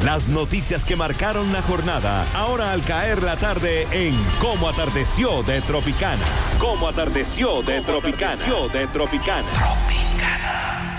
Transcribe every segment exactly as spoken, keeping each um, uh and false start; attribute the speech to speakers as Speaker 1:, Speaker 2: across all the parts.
Speaker 1: Las noticias que marcaron la jornada, ahora al caer la tarde en Cómo Atardeció de Tropicana. Cómo Atardeció de Tropicana. de Tropicana.
Speaker 2: Tropicana.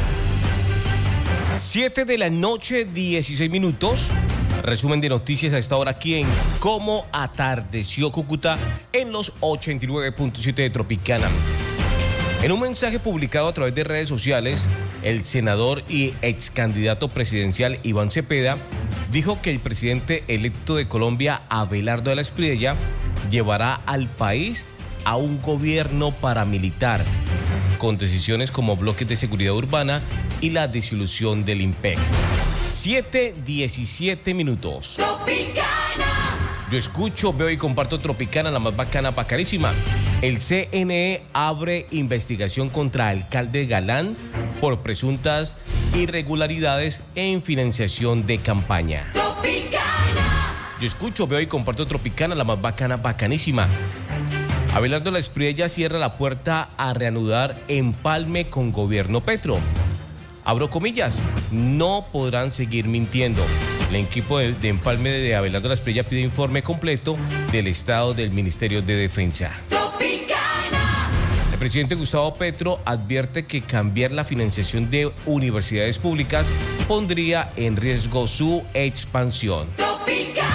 Speaker 2: siete de la noche, dieciséis minutos. Resumen de noticias a esta hora aquí en Cómo Atardeció Cúcuta en los ochenta y nueve punto siete de Tropicana. En un mensaje publicado a través de redes sociales, el senador y ex candidato presidencial Iván Cepeda dijo que el presidente electo de Colombia, Abelardo de la Espriella, llevará al país a un gobierno paramilitar, con decisiones como bloques de seguridad urbana y la disolución del I M P E C. siete diecisiete minutos.
Speaker 3: Tropicana.
Speaker 2: Yo escucho, veo y comparto Tropicana, la más bacana, bacanísima. El C N E abre investigación contra alcalde Galán por presuntas irregularidades en financiación de campaña.
Speaker 3: Tropicana.
Speaker 2: Yo escucho, veo y comparto Tropicana, la más bacana, bacanísima. Abelardo de la Espriella cierra la puerta a reanudar empalme con gobierno Petro. Abro comillas, no podrán seguir mintiendo. El equipo de, de empalme de Abelardo de la Espriella pide informe completo del estado del Ministerio de Defensa.
Speaker 3: Tropicana.
Speaker 2: El presidente Gustavo Petro advierte que cambiar la financiación de universidades públicas pondría en riesgo su expansión.
Speaker 3: Tropicana.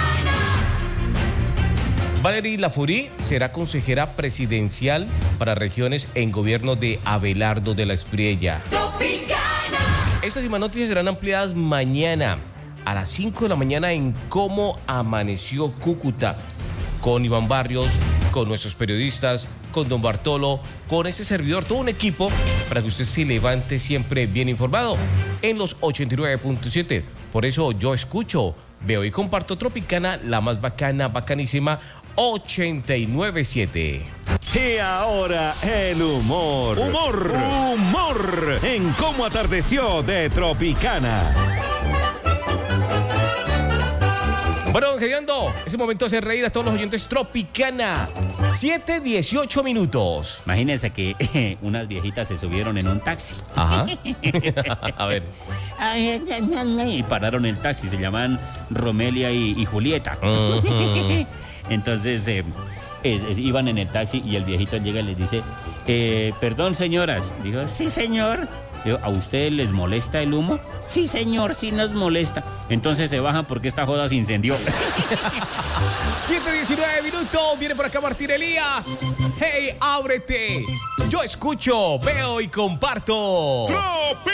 Speaker 2: Valery Lafourcade será consejera presidencial para regiones en gobierno de Abelardo de la Espriella.
Speaker 3: Tropicana.
Speaker 2: Estas y más noticias serán ampliadas mañana a las cinco de la mañana en Cómo Amaneció Cúcuta, con Iván Barrios, con nuestros periodistas, con Don Bartolo, con este servidor, todo un equipo para que usted se levante siempre bien informado en los ochenta y nueve punto siete. Por eso yo escucho, veo y comparto Tropicana, la más bacana, bacanísima, ochenta y nueve punto siete.
Speaker 1: Y ahora el humor. Humor. Humor. En Cómo Atardeció de Tropicana.
Speaker 2: Bueno, queriendo, ese momento hace reír a todos los oyentes Tropicana. siete dieciocho minutos.
Speaker 4: Imagínense que eh, unas viejitas se subieron en un taxi.
Speaker 2: Ajá. A ver.
Speaker 4: Y pararon el taxi, se llaman Romelia y, y Julieta.
Speaker 2: Uh-huh.
Speaker 4: Entonces eh, es, es, iban en el taxi y el viejito llega y les dice, eh, perdón señoras. Dijo, sí señor. Digo, ¿a ustedes les molesta el humo? Sí, señor, sí nos molesta. Entonces se bajan porque esta joda se incendió.
Speaker 2: siete diecinueve minutos, viene por acá Martín Elías. Hey, ábrete. Yo escucho, veo y comparto.